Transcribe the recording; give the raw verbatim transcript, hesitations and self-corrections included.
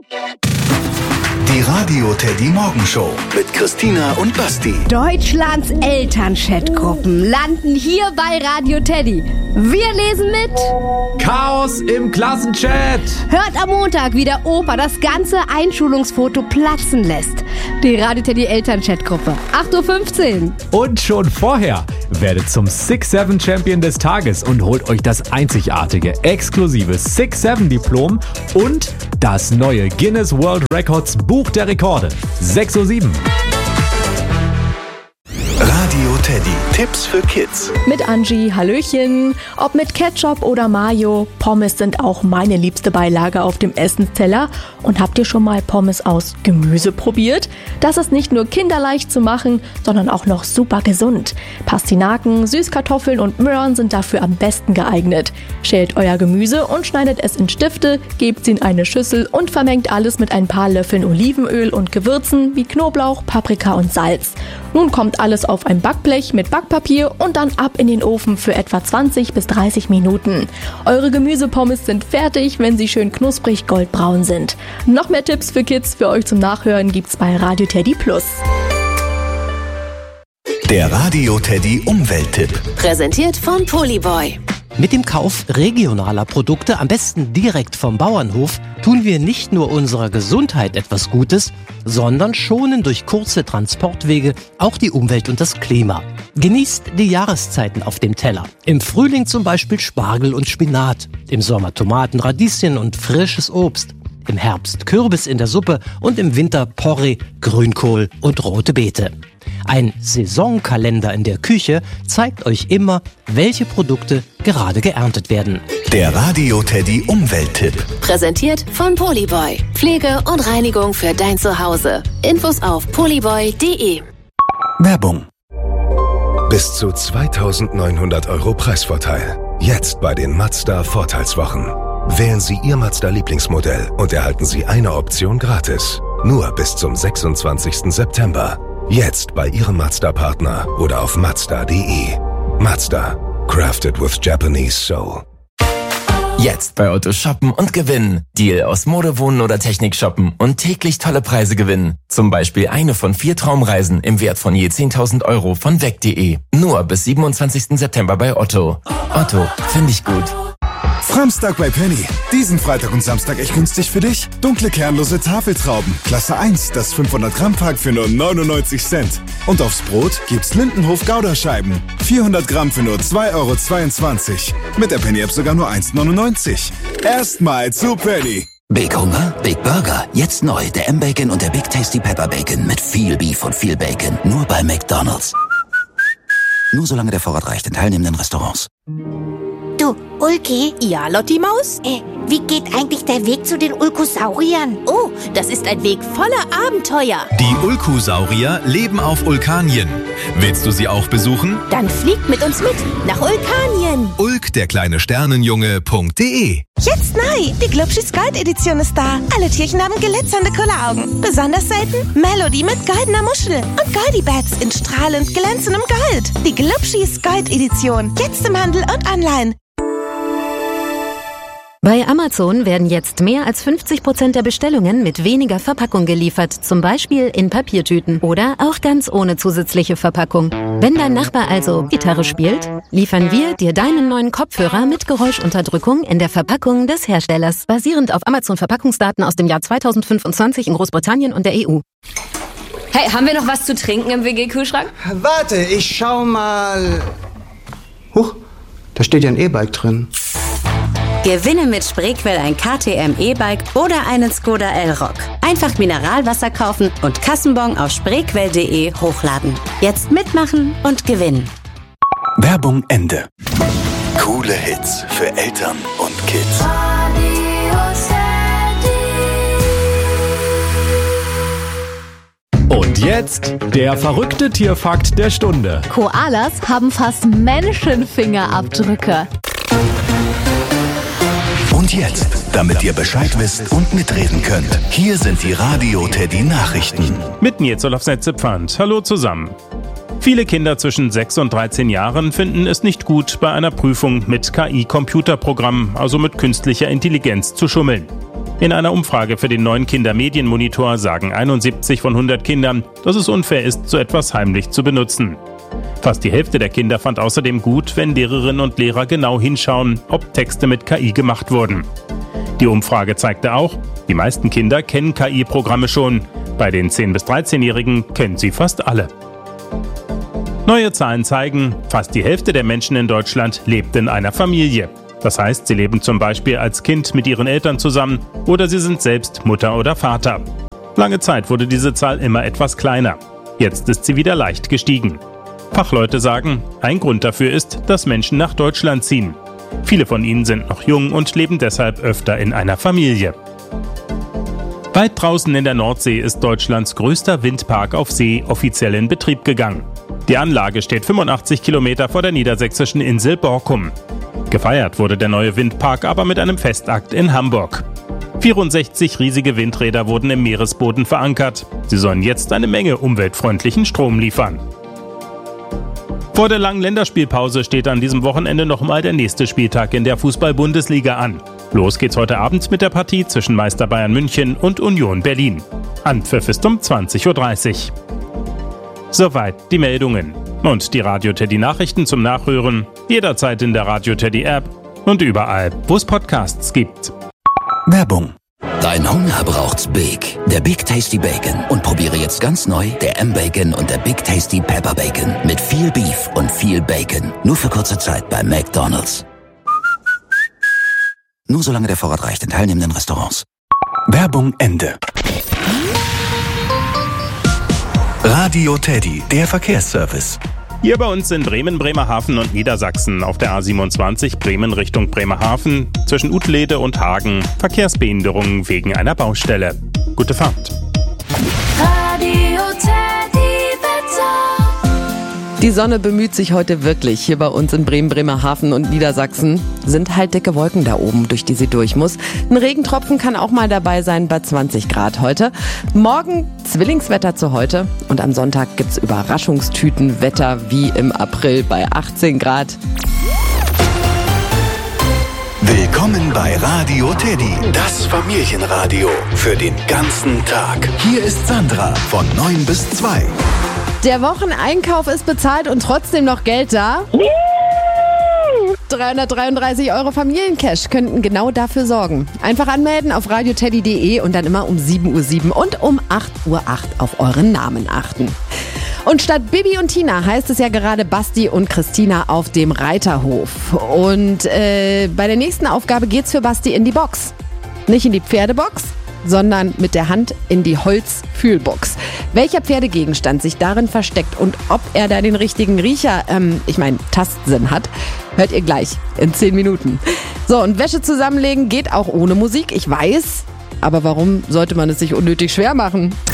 Die Radio Teddy Morgenshow mit Christina und Basti. Deutschlands Elternchatgruppen landen hier bei Radio Teddy. Wir lesen mit. Chaos im Klassenchat. Hört am Montag, wie der Opa das ganze Einschulungsfoto platzen lässt. Die Radio Teddy Elternchatgruppe. acht Uhr fünfzehn. Und schon vorher werdet zum six seven Champion des Tages und holt euch das einzigartige, exklusive six seven Diplom und das neue Guinness World Records Buch der Rekorde. sechs Uhr sieben. Radio Teddy. Tipps für Kids. Mit Angie, Hallöchen. Ob mit Ketchup oder Mayo, Pommes sind auch meine liebste Beilage auf dem Essensteller. Und habt ihr schon mal Pommes aus Gemüse probiert? Das ist nicht nur kinderleicht zu machen, sondern auch noch super gesund. Pastinaken, Süßkartoffeln und Möhren sind dafür am besten geeignet. Schält euer Gemüse und schneidet es in Stifte, gebt sie in eine Schüssel und vermengt alles mit ein paar Löffeln Olivenöl und Gewürzen wie Knoblauch, Paprika und Salz. Nun kommt alles auf ein Backblech mit Backpapier und dann ab in den Ofen für etwa zwanzig bis dreißig Minuten. Eure Gemüsepommes sind fertig, wenn sie schön knusprig goldbraun sind. Noch mehr Tipps für Kids für euch zum Nachhören gibt's bei Radio Teddy Plus. Der Radio Teddy Umwelttipp. Präsentiert von Polyboy. Mit dem Kauf regionaler Produkte, am besten direkt vom Bauernhof, tun wir nicht nur unserer Gesundheit etwas Gutes, sondern schonen durch kurze Transportwege auch die Umwelt und das Klima. Genießt die Jahreszeiten auf dem Teller. Im Frühling zum Beispiel Spargel und Spinat, im Sommer Tomaten, Radieschen und frisches Obst. Im Herbst Kürbis in der Suppe und im Winter Porree, Grünkohl und rote Beete. Ein Saisonkalender in der Küche zeigt euch immer, welche Produkte gerade geerntet werden. Der Radio Teddy Umwelttipp. Präsentiert von Polyboy. Pflege und Reinigung für dein Zuhause. Infos auf polyboy punkt de. Werbung. Bis zu zweitausendneunhundert Euro Preisvorteil. Jetzt bei den Mazda Vorteilswochen. Wählen Sie Ihr Mazda-Lieblingsmodell und erhalten Sie eine Option gratis. Nur bis zum sechsundzwanzigsten September. Jetzt bei Ihrem Mazda-Partner oder auf mazda punkt de. Mazda. Crafted with Japanese Soul. Jetzt bei Otto shoppen und gewinnen. Deal aus Mode, Wohnen oder Technik shoppen und täglich tolle Preise gewinnen. Zum Beispiel eine von vier Traumreisen im Wert von je zehntausend Euro von weg punkt de. Nur bis siebenundzwanzigsten September bei Otto. Otto, finde ich gut. Framstag bei Penny. Diesen Freitag und Samstag echt günstig für dich. Dunkle kernlose Tafeltrauben. Klasse eins, das fünfhundert Gramm Pack für nur neunundneunzig Cent. Und aufs Brot gibt's Lindenhof Gouda-Scheiben. vierhundert Gramm für nur zwei Euro zweiundzwanzig. Mit der Penny-App sogar nur eins neunundneunzig. Erstmal zu Penny. Big Hunger? Big Burger. Jetzt neu. Der M-Bacon und der Big Tasty Pepper Bacon. Mit viel Beef und viel Bacon. Nur bei McDonald's. Nur solange der Vorrat reicht in teilnehmenden Restaurants. Du, Ulki? Ja, Lotti Maus? Äh, wie geht eigentlich der Weg zu den Ulkosauriern? Oh, das ist ein Weg voller Abenteuer. Die Ulkosaurier leben auf Ulkanien. Willst du sie auch besuchen? Dann fliegt mit uns mit nach Ulkanien. Ulk, der kleine Sternenjunge punkt de. Jetzt neu! Die Glubschis Gold Edition ist da. Alle Tierchen haben glitzernde Kulleraugen. Besonders selten Melody mit goldener Muschel und Goldie-Bats in strahlend glänzendem Gold. Die Glubschis Gold Edition. Jetzt im Handel und online. Bei Amazon werden jetzt mehr als fünfzig Prozent der Bestellungen mit weniger Verpackung geliefert, zum Beispiel in Papiertüten oder auch ganz ohne zusätzliche Verpackung. Wenn dein Nachbar also Gitarre spielt, liefern wir dir deinen neuen Kopfhörer mit Geräuschunterdrückung in der Verpackung des Herstellers, basierend auf Amazon-Verpackungsdaten aus dem Jahr zweitausendfünfundzwanzig in Großbritannien und der E U. Hey, haben wir noch was zu trinken im W G-Kühlschrank? Warte, ich schau mal. Huch, da steht ja ein E-Bike drin. Gewinne mit Spreequell ein K T M E-Bike oder einen Skoda Elroq. Einfach Mineralwasser kaufen und Kassenbon auf spreequell punkt de hochladen. Jetzt mitmachen und gewinnen. Werbung Ende. Coole Hits für Eltern und Kids. Und jetzt der verrückte Tierfakt der Stunde. Koalas haben fast Menschenfingerabdrücke. Und jetzt, damit ihr Bescheid wisst und mitreden könnt, hier sind die Radio Teddy Nachrichten. Mit mir Olaf Pfand. Hallo zusammen. Viele Kinder zwischen sechs und dreizehn Jahren finden es nicht gut, bei einer Prüfung mit K I-Computerprogrammen, also mit künstlicher Intelligenz, zu schummeln. In einer Umfrage für den neuen Kindermedienmonitor sagen einundsiebzig von hundert Kindern, dass es unfair ist, so etwas heimlich zu benutzen. Fast die Hälfte der Kinder fand außerdem gut, wenn Lehrerinnen und Lehrer genau hinschauen, ob Texte mit K I gemacht wurden. Die Umfrage zeigte auch, die meisten Kinder kennen K I-Programme schon. Bei den zehn- bis dreizehnjährigen kennen sie fast alle. Neue Zahlen zeigen, fast die Hälfte der Menschen in Deutschland lebt in einer Familie. Das heißt, sie leben zum Beispiel als Kind mit ihren Eltern zusammen oder sie sind selbst Mutter oder Vater. Lange Zeit wurde diese Zahl immer etwas kleiner. Jetzt ist sie wieder leicht gestiegen. Fachleute sagen, ein Grund dafür ist, dass Menschen nach Deutschland ziehen. Viele von ihnen sind noch jung und leben deshalb öfter in einer Familie. Weit draußen in der Nordsee ist Deutschlands größter Windpark auf See offiziell in Betrieb gegangen. Die Anlage steht fünfundachtzig Kilometer vor der niedersächsischen Insel Borkum. Gefeiert wurde der neue Windpark aber mit einem Festakt in Hamburg. vierundsechzig riesige Windräder wurden im Meeresboden verankert. Sie sollen jetzt eine Menge umweltfreundlichen Strom liefern. Vor der langen Länderspielpause steht an diesem Wochenende nochmal der nächste Spieltag in der Fußball-Bundesliga an. Los geht's heute Abend mit der Partie zwischen Meister Bayern München und Union Berlin. Anpfiff ist um zwanzig Uhr dreißig. Soweit die Meldungen. Und die Radio Teddy Nachrichten zum Nachhören jederzeit in der Radio Teddy App und überall, wo es Podcasts gibt. Werbung. Dein Hunger braucht's Big. Der Big Tasty Bacon. Und probiere jetzt ganz neu der M-Bacon und der Big Tasty Pepper Bacon. Mit viel Beef und viel Bacon. Nur für kurze Zeit bei McDonald's. Nur solange der Vorrat reicht in teilnehmenden Restaurants. Werbung Ende. Radio Teddy, der Verkehrsservice. Hier bei uns in Bremen, Bremerhaven und Niedersachsen auf der A siebenundzwanzig Bremen Richtung Bremerhaven zwischen Utlede und Hagen Verkehrsbehinderungen wegen einer Baustelle. Gute Fahrt. Radio Teddy Wetter. Die Sonne bemüht sich heute wirklich. Hier bei uns in Bremen, Bremerhaven und Niedersachsen sind halt dicke Wolken da oben, durch die sie durch muss. Ein Regentropfen kann auch mal dabei sein bei zwanzig Grad heute. Morgen Zwillingswetter zu heute und am Sonntag gibt's Überraschungstütenwetter wie im April bei achtzehn Grad. Willkommen bei Radio Teddy, das Familienradio für den ganzen Tag. Hier ist Sandra von neun bis zwei. Der Wocheneinkauf ist bezahlt und trotzdem noch Geld da. dreihundertdreiunddreißig Euro Familiencash könnten genau dafür sorgen. Einfach anmelden auf radioteddy punkt de und dann immer um sieben Uhr sieben und um acht Uhr acht auf euren Namen achten. Und statt Bibi und Tina heißt es ja gerade Basti und Christina auf dem Reiterhof. Und äh, bei der nächsten Aufgabe geht's für Basti in die Box. Nicht in die Pferdebox, sondern mit der Hand in die Holzfühlbox. Welcher Pferdegegenstand sich darin versteckt und ob er da den richtigen Riecher, ähm, ich meine Tastsinn hat, hört ihr gleich in zehn Minuten. So, und Wäsche zusammenlegen geht auch ohne Musik, ich weiß. Aber warum sollte man es sich unnötig schwer machen?